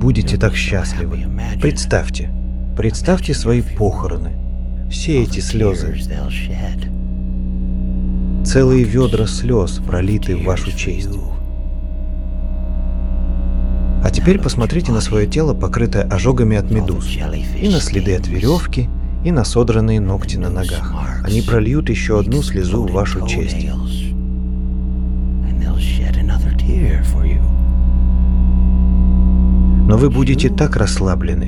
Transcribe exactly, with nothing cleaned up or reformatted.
будете так счастливы. Представьте, представьте свои похороны, все эти слезы. Целые ведра слез пролиты в вашу честь. А теперь посмотрите на свое тело, покрытое ожогами от медуз, и на следы от веревки, и на содранные ногти на ногах. Они прольют еще одну слезу в вашу честь. Но вы будете так расслаблены,